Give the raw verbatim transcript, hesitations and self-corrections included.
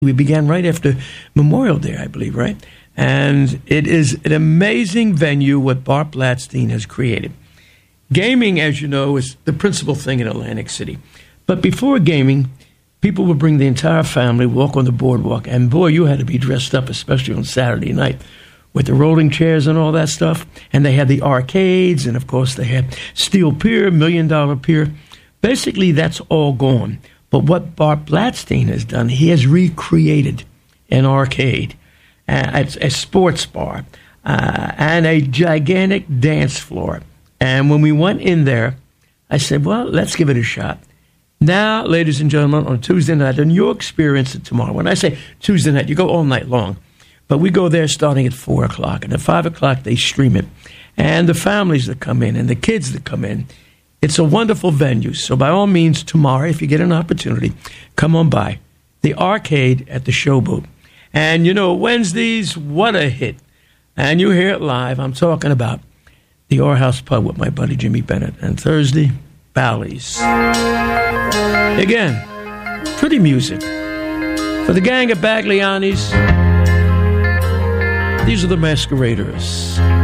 We began right after Memorial Day, I believe, right? And it is an amazing venue what Bart Blatstein has created. Gaming, as you know, is the principal thing in Atlantic City. But before gaming, people would bring the entire family, walk on the boardwalk, and boy, you had to be dressed up, especially on Saturday night, with the rolling chairs and all that stuff. And they had the arcades, and of course they had Steel Pier, Million Dollar Pier. Basically, that's all gone. But what Bart Blatstein has done, he has recreated an arcade, uh, a, a sports bar, uh, and a gigantic dance floor. And when we went in there, I said, well, let's give it a shot. Now, ladies and gentlemen, on Tuesday night, and you'll experience it tomorrow. When I say Tuesday night, you go all night long. But we go there starting at four o'clock. And at five o'clock, they stream it. And the families that come in and the kids that come in, it's a wonderful venue. So by all means, tomorrow, if you get an opportunity, come on by. The arcade at the Showboat. And, you know, Wednesdays, what a hit. And you hear it live. I'm talking about the R House Pub with my buddy Jimmy Bennett. And Thursday, Bally's. Again, pretty music. For the gang of Baglianis, these are the Masqueraders.